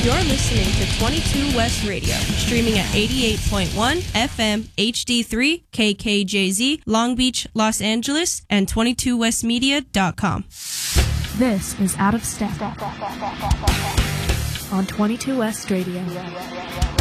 You're listening to 22 West Radio, streaming at 88.1 FM HD3 KKJZ, Long Beach, Los Angeles, and 22westmedia.com. This is Out of Step on 22 West Radio.